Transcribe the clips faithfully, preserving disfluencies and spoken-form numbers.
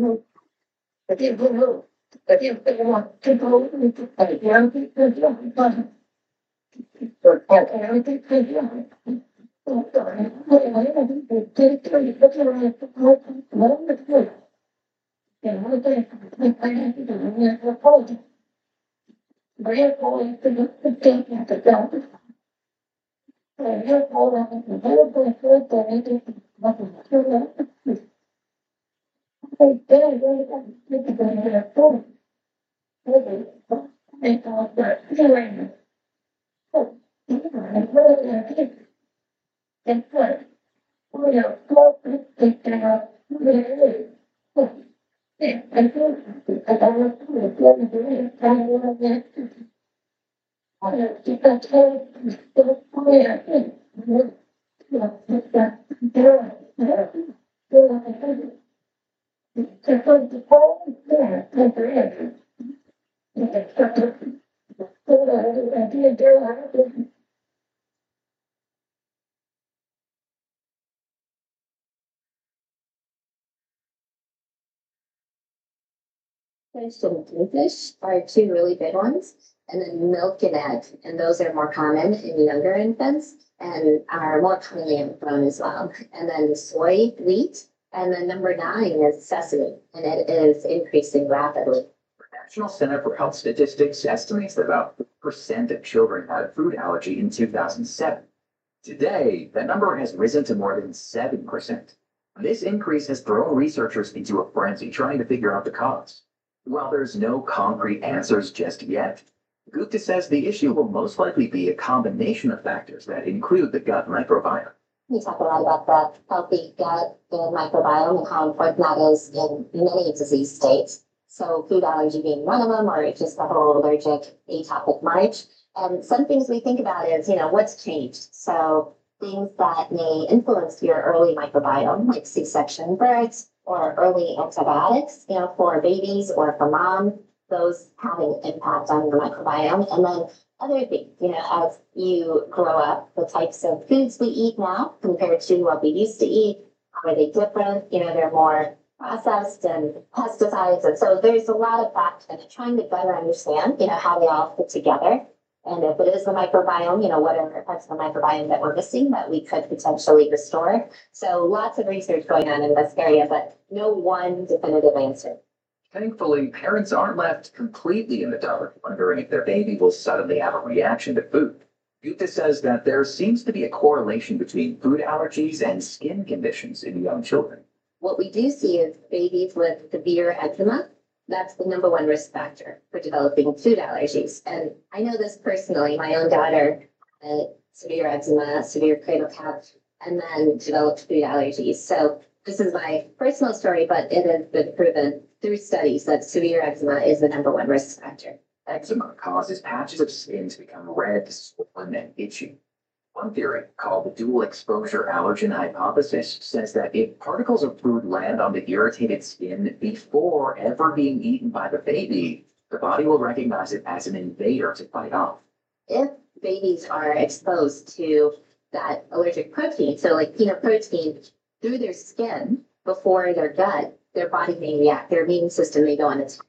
Fish and kingfish are two really big ones. And then milk and egg. And those are more common in younger infants and are more commonly grown as well. And then soy, wheat. And then number nine is sesame. And it is increasing rapidly. The National Center for Health Statistics estimates that about fifty percent of children had a food allergy in two thousand seven. Today, that number has risen to more than seven percent. This increase has thrown researchers into a frenzy trying to figure out the cause. While there's no concrete answers just yet, Gupta says the issue will most likely be a combination of factors that include the gut microbiome. We talk a lot about the healthy gut, the microbiome, and how important that is in many disease states. So food allergy being one of them, or just the whole allergic atopic march. And some things we think about is, you know, what's changed? So things that may influence your early microbiome, like C-section births or early antibiotics, you know, for babies or for mom, those have an impact on your microbiome. And then other things, you know, as you grow up, the types of foods we eat now compared to what we used to eat, are they different? You know, they're more processed and pesticides. And so there's a lot of factors and trying to better understand, you know, how they all fit together. And if it is the microbiome, you know, what are parts of the microbiome that we're missing that we could potentially restore? So lots of research going on in this area, but no one definitive answer. Thankfully, parents aren't left completely in the dark, wondering if their baby will suddenly have a reaction to food. Gupta says that there seems to be a correlation between food allergies and skin conditions in young children. What we do see is babies with severe eczema. That's the number one risk factor for developing food allergies. And I know this personally. My own daughter had severe eczema, severe cradle cap, and then developed food allergies. So this is my personal story, but it has been proven through studies that severe eczema is the number one risk factor. Eczema causes patches of skin to become red, swollen, and itchy. One theory, called the dual exposure allergen hypothesis, says that if particles of food land on the irritated skin before ever being eaten by the baby, the body will recognize it as an invader to fight off. If babies are exposed to that allergic protein, so like peanut protein, through their skin before their gut, their body may react, their immune system may go on its.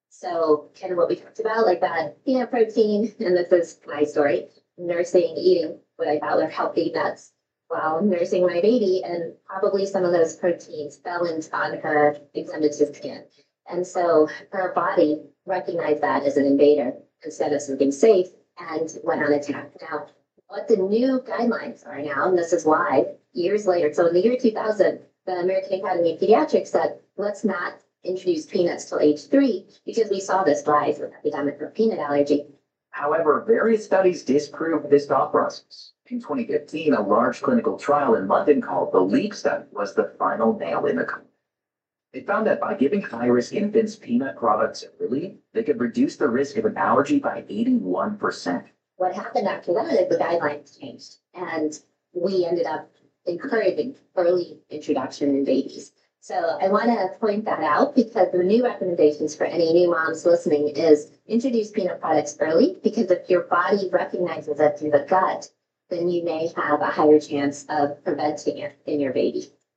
So kind of what we talked about, like that peanut protein, and this is my story, nursing, eating what I thought were healthy nuts while nursing my baby, and probably some of those proteins fell into on her exudative skin. And so her body recognized that as an invader instead of something safe and went on attack. Now, what the new guidelines are now, and this is why, years later, so in the year two thousand, the American Academy of Pediatrics said, let's not introduce peanuts till age three because we saw this rise in epidemic of peanut allergy. However, various studies disprove this thought process. In twenty fifteen, a large clinical trial in London called the LEAP study was the final nail in the coffin. It found that by giving high-risk infants peanut products early, they could reduce the risk of an allergy by eighty-one percent. What happened after that is the guidelines changed, and we ended up encouraging early introduction in babies. So I want to point that out because the new recommendations for any new moms listening is introduce peanut products early, because if your body recognizes it through the gut, then you may have a higher chance of preventing it in your baby.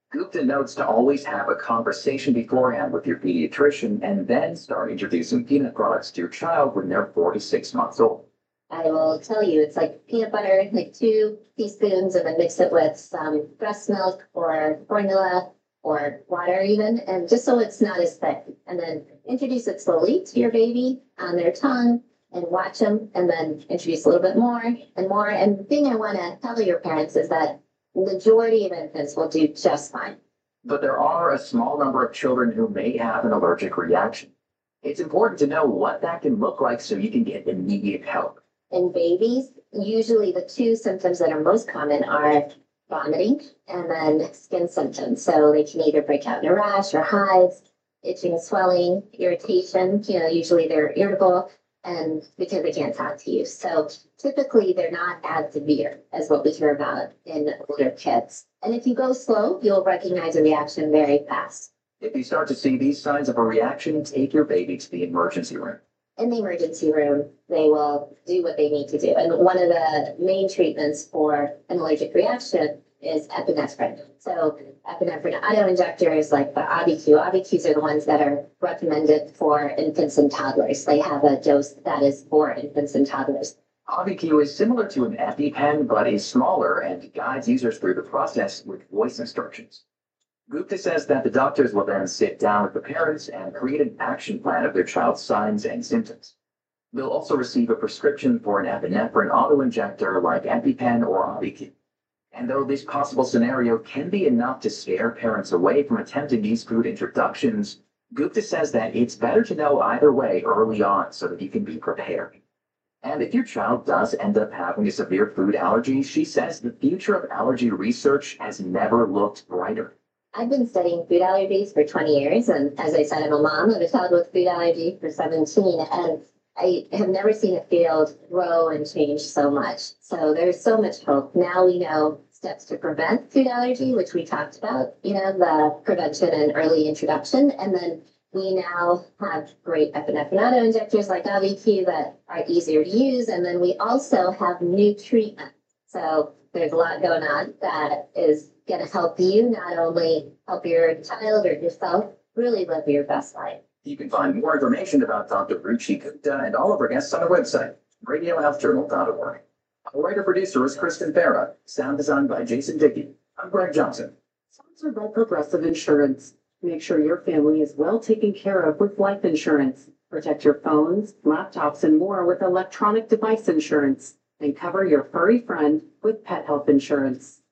Gupta notes to always have a conversation beforehand with your pediatrician and then start introducing peanut products to your child when they're four to six months old. I will tell you, it's like peanut butter, like two teaspoons, and then mix it with some breast milk or formula or water even, and just so it's not as thick. And then introduce it slowly to your baby on their tongue and watch them, and then introduce a little bit more and more. And the thing I want to tell your parents is that majority of infants will do just fine. But there are a small number of children who may have an allergic reaction. It's important to know what that can look like so you can get immediate help. In babies, usually the two symptoms that are most common are vomiting and then skin symptoms. So they can either break out in a rash or hives, itching, swelling, irritation. You know, usually they're irritable and because they can't talk to you. So typically they're not as severe as what we hear about in older kids. And if you go slow, you'll recognize a reaction very fast. If you start to see these signs of a reaction, take your baby to the emergency room. In the emergency room, they will do what they need to do. And one of the main treatments for an allergic reaction is epinephrine. So epinephrine auto-injectors like the Auvi-Q. Auvi-Qs are the ones that are recommended for infants and toddlers. They have a dose that is for infants and toddlers. Auvi-Q is similar to an EpiPen, but is smaller and guides users through the process with voice instructions. Gupta says that the doctors will then sit down with the parents and create an action plan of their child's signs and symptoms. They'll also receive a prescription for an epinephrine auto-injector like EpiPen or Auvi-Q. And though this possible scenario can be enough to scare parents away from attempting these food introductions, Gupta says that it's better to know either way early on so that you can be prepared. And if your child does end up having a severe food allergy, she says the future of allergy research has never looked brighter. I've been studying food allergies for twenty years, and as I said, I'm a mom of a child with food allergy for seventeen, and I have never seen a field grow and change so much. So there's so much hope. Now we know steps to prevent food allergy, which we talked about, you know, the prevention and early introduction, and then we now have great epinephrine auto-injectors like Auvi-Q that are easier to use, and then we also have new treatment. So there's a lot going on that is going to help you not only help your child or yourself really live your best life. You can find more information about Doctor Ruchi Gupta and all of our guests on our website, radio health journal dot org. Our writer-producer is Kristen Farah. Sound designed by Jason Dickey. I'm Greg Johnson. Sponsored by Progressive Insurance. Make sure your family is well taken care of with life insurance. Protect your phones, laptops, and more with electronic device insurance. And cover your furry friend with pet health insurance.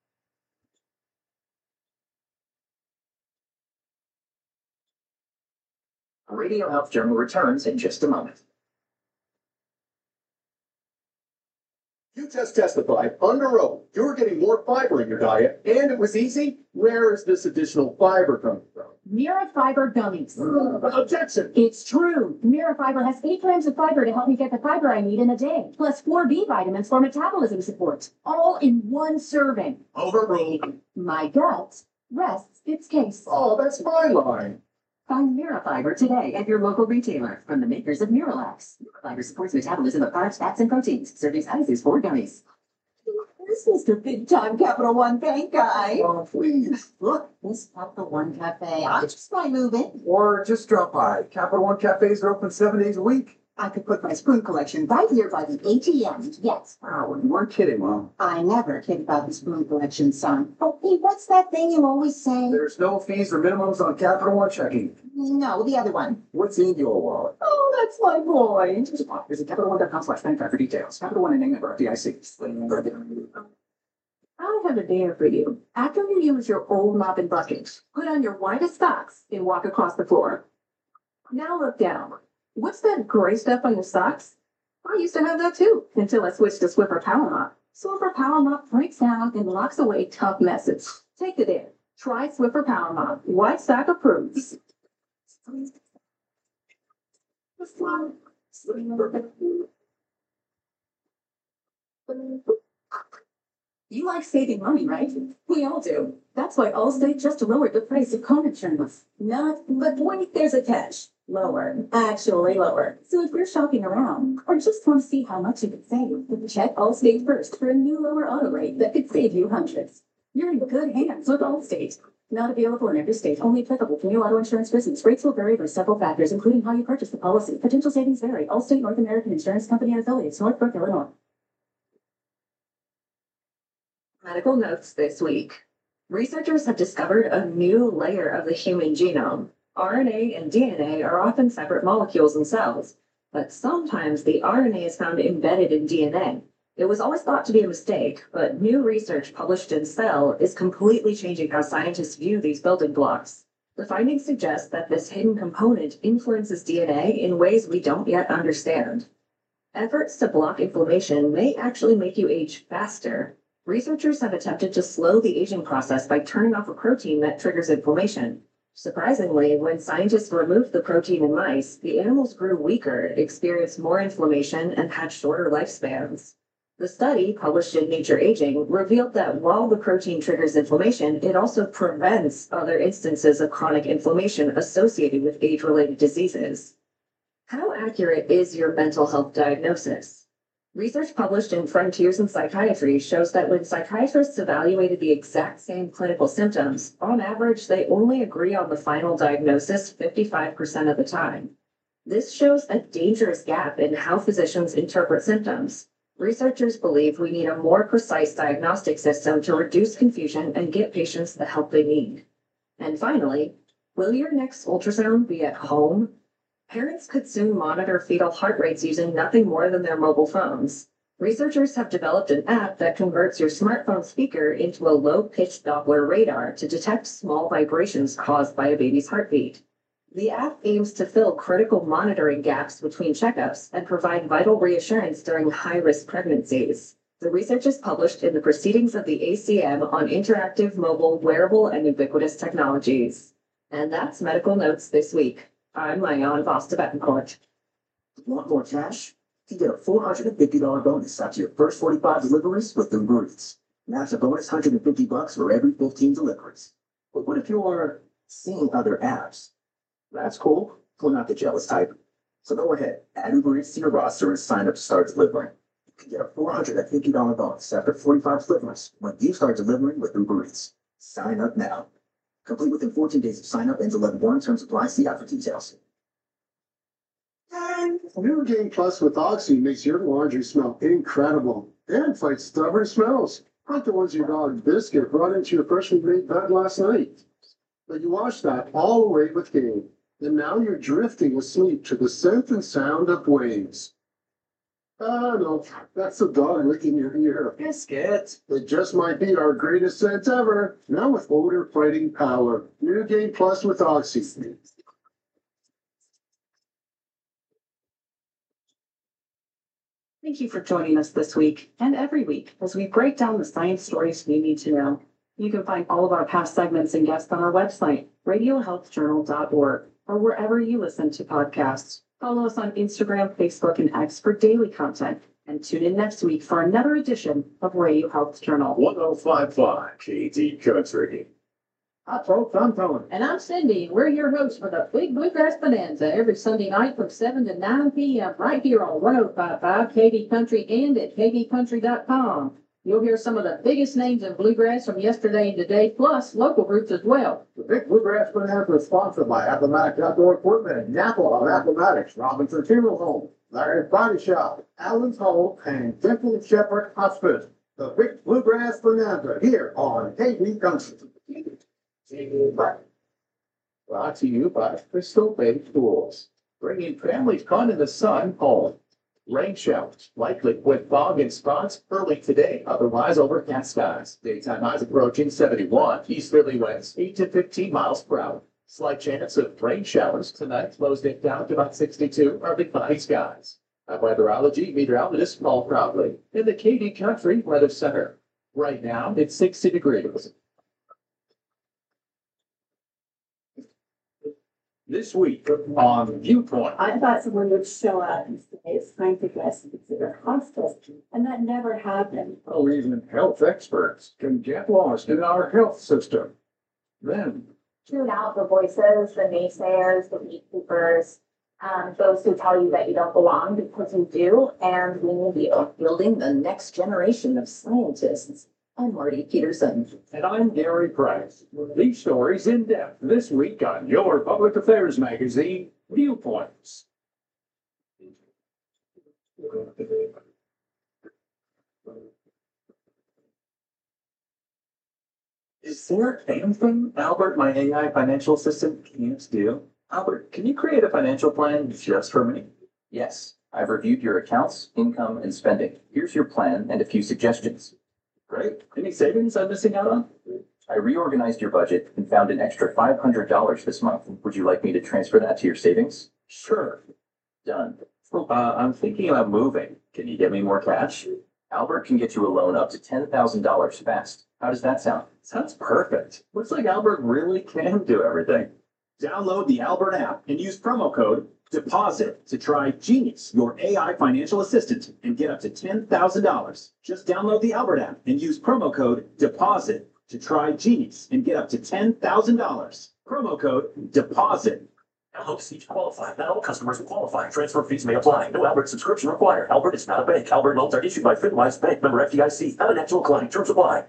Radio Health Journal returns in just a moment. You just testified under oath you're getting more fiber in your diet, and it was easy. Where is this additional fiber coming from? Mira Fiber Gummies. Objection. It's true. Mira Fiber has eight grams of fiber to help me get the fiber I need in a day, plus four B vitamins for metabolism support, all in one serving. Overruled. My gut rests its case. Oh, that's my line. Find Mira Fiber today at your local retailer from the makers of Miralax. Mira Fiber supports metabolism of carbs, fats, and proteins. Serving size is four gummies. This is the big time Capital One bank guy. Oh, please. Look, this Capital One Cafe. I just might move in. Or just drop by. Capital One cafes are open seven days a week. I could put my spoon collection right here by the A T M. Yes. Wow, you weren't kidding, Mom. I never kid about the spoon collection, son. Oh, hey, what's that thing you always say? There's no fees or minimums on Capital One checking. No, the other one. What's in your wallet? Oh, that's my boy. Visit Capital One dot com slash bank for details. Capital One and name member F D I C. I have a dare for you. After you use your old mop and bucket, put on your whitest socks and walk across the floor. Now look down. What's that gray stuff on your socks? I used to have that too, until I switched to Swiffer Power Mop. Swiffer Power Mop breaks down and locks away tough messes. Take it in. Try Swiffer Power Mop. White sock approves. You like saving money, right? We all do. That's why Allstate just lowered the price of car insurance. Not, but wait, there's a catch. Lower. Actually lower. So if you're shopping around, or just want to see how much you could save, check Allstate first for a new lower auto rate that could save you hundreds. You're in good hands with Allstate. Not available in every state, only applicable to new auto insurance business. Rates will vary by several factors, including how you purchase the policy. Potential savings vary. Allstate North American Insurance Company and affiliates, Northbrook, Illinois. Medical notes this week. Researchers have discovered a new layer of the human genome. R N A and D N A are often separate molecules in cells, but sometimes the R N A is found embedded in D N A. It was always thought to be a mistake, but new research published in Cell is completely changing how scientists view these building blocks. The findings suggest that this hidden component influences D N A in ways we don't yet understand. Efforts to block inflammation may actually make you age faster. Researchers have attempted to slow the aging process by turning off a protein that triggers inflammation. Surprisingly, when scientists removed the protein in mice, the animals grew weaker, experienced more inflammation, and had shorter lifespans. The study, published in Nature Aging, revealed that while the protein triggers inflammation, it also prevents other instances of chronic inflammation associated with age-related diseases. How accurate is your mental health diagnosis? Research published in Frontiers in Psychiatry shows that when psychiatrists evaluated the exact same clinical symptoms, on average, they only agree on the final diagnosis fifty-five percent of the time. This shows a dangerous gap in how physicians interpret symptoms. Researchers believe we need a more precise diagnostic system to reduce confusion and get patients the help they need. And finally, will your next ultrasound be at home? Parents could soon monitor fetal heart rates using nothing more than their mobile phones. Researchers have developed an app that converts your smartphone speaker into a low-pitched Doppler radar to detect small vibrations caused by a baby's heartbeat. The app aims to fill critical monitoring gaps between checkups and provide vital reassurance during high-risk pregnancies. The research is published in the Proceedings of the A C M on Interactive, Mobile, Wearable, and Ubiquitous Technologies. And that's Medical Notes this week. I'm Mayan Vosta Betancourt. Want more cash? You get a four hundred fifty dollars bonus after your first forty-five deliveries with Uber Eats. That's a bonus one hundred fifty bucks for every fifteen deliveries. But what if you're seeing other apps? That's cool. We're not the jealous type. So go ahead, add Uber Eats to your roster and sign up to start delivering. You can get a four hundred fifty dollars bonus after forty-five deliveries when you start delivering with Uber Eats. Sign up now. Complete within fourteen days of sign up and deliver one terms apply. See out for details. New Game Plus with Oxy makes your laundry smell incredible and fights stubborn smells, like the ones your dog Biscuit brought into your freshly made bed last night. But you washed that all away with Game, and now you're drifting asleep to the scent and sound of waves. Ah, no, that's the dog licking your ear. Biscuit. It just might be our greatest scent ever, now with odor fighting power. New Game Plus with Oxy. Thank you for joining us this week and every week as we break down the science stories you need to know. You can find all of our past segments and guests on our website, radio health journal dot org, or wherever you listen to podcasts. Follow us on Instagram, Facebook, and X for daily content. And tune in next week for another edition of Radio Health Journal. one oh five point five K T Country. Hi, folks, I'm Tony. And I'm Cindy, and we're your hosts for the Big Bluegrass Bonanza every Sunday night from seven to nine p.m. right here on one oh five point five K D Country and at K D country dot com. You'll hear some of the biggest names in bluegrass from yesterday and today, plus local groups as well. The Big Bluegrass Bonanza is sponsored by Appomattox Outdoor Equipment and Napa of Appomattox, Robinson Funeral Home, Larry's Body Shop, Allen's Home, and Temple Shepherd Hospital. The Big Bluegrass Bonanza here on K D Country. Brought to you by Crystal Bay Tools, bringing family fun in the sun home. Rain showers, likely with fog and spots early today, otherwise overcast skies. Daytime highs approaching seventy-one, easterly winds eight to fifteen miles per hour. Slight chance of rain showers tonight, lows dip down to about sixty-two, early cloudy skies. A weatherology meteorologist Paul Proudly in the K D Country Weather Center. Right now, it's sixty degrees. This week on Viewpoint. I thought someone would show up and say it's time to dress and consider hospice, and that never happened. Oh, even health experts can get lost in our health system. Then, Tune out the voices, the naysayers, the gatekeepers, um, those who tell you that you don't belong because you do, and we need you. Building the next generation of scientists. I'm Marty Peterson. And I'm Gary Price. These stories in depth this week on your public affairs magazine, Viewpoints. Is there anything Albert, my A I financial assistant, can't do? Albert, can you create a financial plan just for me? Yes, I've reviewed your accounts, income, and spending. Here's your plan and a few suggestions. Great. Any savings I'm missing out on? I reorganized your budget and found an extra five hundred dollars this month. Would you like me to transfer that to your savings? Sure. Done. Uh, I'm thinking about moving. Can you get me more cash? Albert can get you a loan up to ten thousand dollars fast. How does that sound? Sounds perfect. Looks like Albert really can do everything. Download the Albert app and use promo code DEPOSIT to try Genius, your A I financial assistant, and get up to ten thousand dollars. Just download the Albert app and use promo code DEPOSIT to try Genius and get up to ten thousand dollars. Promo code DEPOSIT. Helps each qualify. Not all customers will qualify. Transfer fees may apply. No Albert subscription required. Albert is not a bank. Albert loans are issued by FinWise Bank, member F D I C. Not an actual client. Terms apply.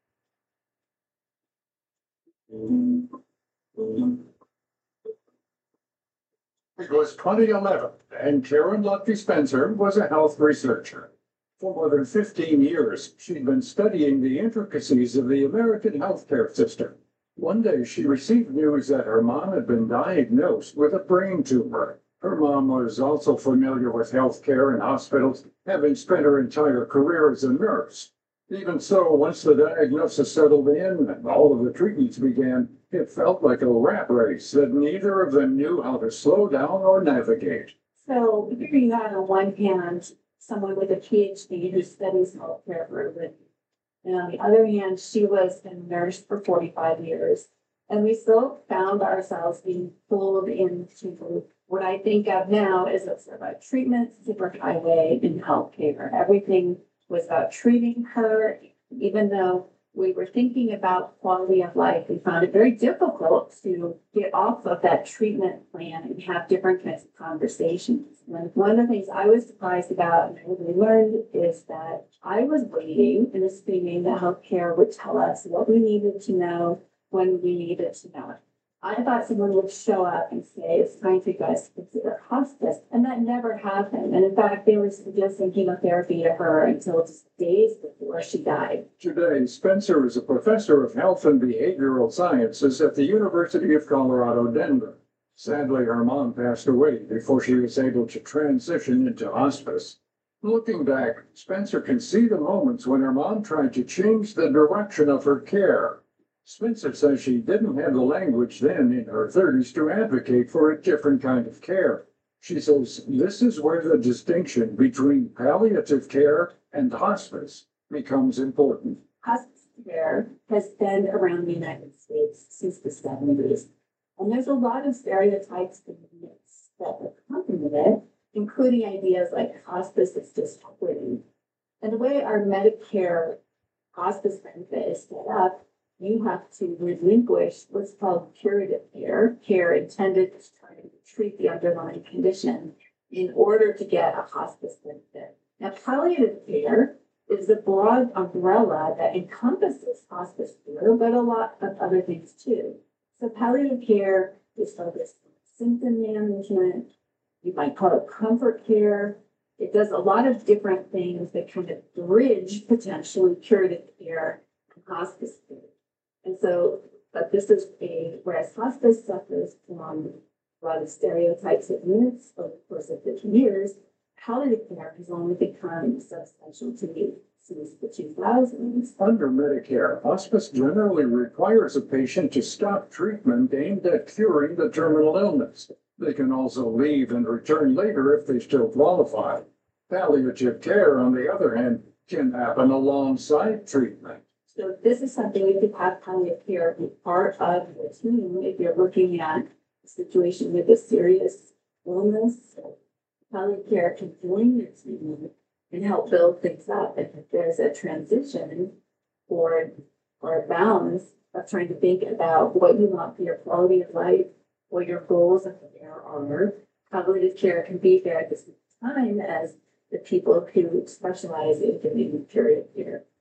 It was twenty eleven, and Karen Lutfi Spencer was a health researcher. For more than fifteen years, she'd been studying the intricacies of the American healthcare system. One day, she received news that her mom had been diagnosed with a brain tumor. Her mom was also familiar with healthcare and hospitals, having spent her entire career as a nurse. Even so, once the diagnosis settled in and all of the treatments began, it felt like a rat race that neither of them knew how to slow down or navigate. So here you have on one hand, someone with a PhD who studies healthcare for a living. And on the other hand, she was a nurse for forty-five years. And we still found ourselves being pulled into what I think of now as a sort of a treatment superhighway in healthcare. Everything was about treating her, even though we were thinking about quality of life. We found it very difficult to get off of that treatment plan and have different kinds of conversations. And one of the things I was surprised about and I really learned is that I was waiting and assuming that healthcare would tell us what we needed to know when we needed to know it. I thought someone would show up and say, it's time for you guys to consider hospice. And that never happened. And in fact, they were suggesting chemotherapy to her until just days before she died. Today, Spencer is a professor of health and behavioral sciences at the University of Colorado, Denver. Sadly, her mom passed away before she was able to transition into hospice. Looking back, Spencer can see the moments when her mom tried to change the direction of her care. Spencer says she didn't have the language then in her thirties to advocate for a different kind of care. She says this is where the distinction between palliative care and hospice becomes important. Hospice care has been around the United States since the seventies. And there's a lot of stereotypes and myths that accompany it, including ideas like hospice is just quitting. And the way our Medicare hospice benefit is set up, you have to relinquish what's called curative care, care intended to try to treat the underlying condition in order to get a hospice benefit. Now, palliative care is a broad umbrella that encompasses hospice care, but a lot of other things too. So palliative care is focused on symptom management. You might call it comfort care. It does a lot of different things that kind of bridge potentially curative care and hospice care. And so, but this is a, whereas hospice suffers from a lot of stereotypes and myths over the course of fifty years, palliative care has only become substantial to me since the two thousands. Under Medicare, hospice generally requires a patient to stop treatment aimed at curing the terminal illness. They can also leave and return later if they still qualify. Palliative care, on the other hand, can happen alongside treatment. So this is something we could have palliative care be part of the team if you're looking at a situation with a serious illness. Palliative care can join your team and help build things up. And if there's a transition or, or a balance of trying to think about what you want for your quality of life, what your goals of care are, palliative care can be there at the same time as the people who specialize in giving curative care.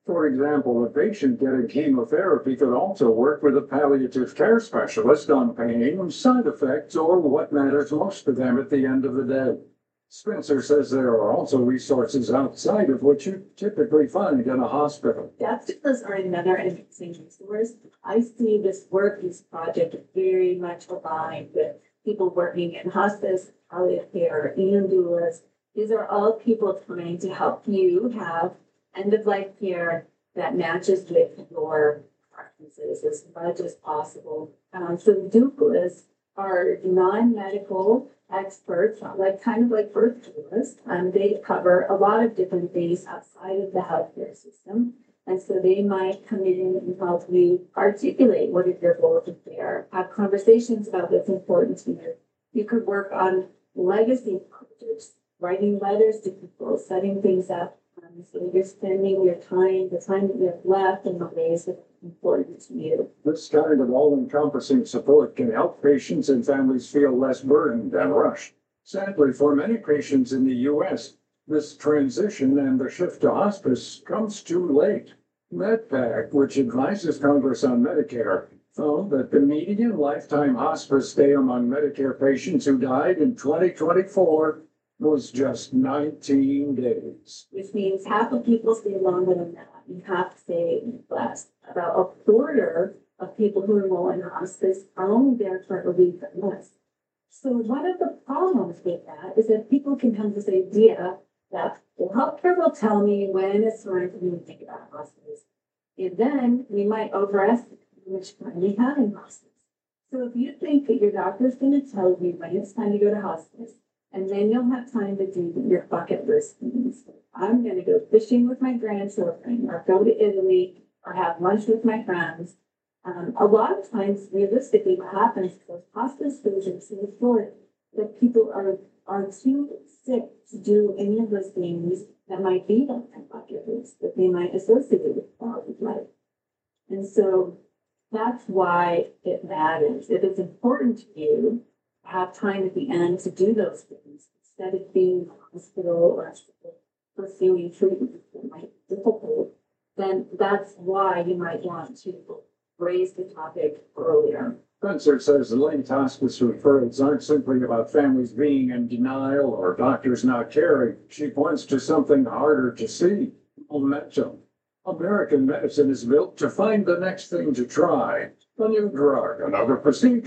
For example, a patient getting chemotherapy could also work with a palliative care specialist on pain, side effects, or what matters most to them at the end of the day. Spencer says there are also resources outside of what you typically find in a hospital. Doctors are another amazing resource. I see this work, this project very much aligned with people working in hospice, palliative care, and doulas. These are all people trying to help you have end-of-life care that matches with your preferences as much as possible. Um, so doulas are non-medical experts, like kind of like birth doulas. Um, they cover a lot of different things outside of the healthcare system. And so they might come in and help you articulate what are your goals of care, have conversations about what's important to you. You could work on legacy projects, writing letters to people, setting things up. Um, so you're spending your time, the time that you have left in the ways that are important to you. This kind of all-encompassing support can help patients and families feel less burdened and rushed. Sadly, for many patients in the U S, this transition and the shift to hospice comes too late. MedPAC, which advises Congress on Medicare, found that the median lifetime hospice stay among Medicare patients who died in twenty twenty-four was just nineteen days. Which means half of people stay longer than that, and half stay less. About a quarter of people who enroll in hospice are only there for a week or less. So one of the problems with that is that people can have this idea that, well, healthcare will tell me when it's time for me to think about hospice. And then we might overestimate how much time we have in hospice. So if you think that your doctor's going to tell you when it's time to go to hospice, and then you'll have time to do your bucket list things. I'm going to go fishing with my grandchildren, or go to Italy, or have lunch with my friends. Um, a lot of times, realistically, what happens is those hospice visits are so short that people are, are too sick to do any of those things that might be on their bucket list, that they might associate with quality of life. And so that's why it matters. If it's important to you, have time at the end to do those things instead of being in the hospital or pursuing treatment that might be difficult, then that's why you might want to raise the topic earlier. Spencer says the late hospice referrals aren't simply about families being in denial or doctors not caring. She points to something harder to see: momentum. American medicine is built to find the next thing to try, a new drug, another procedure.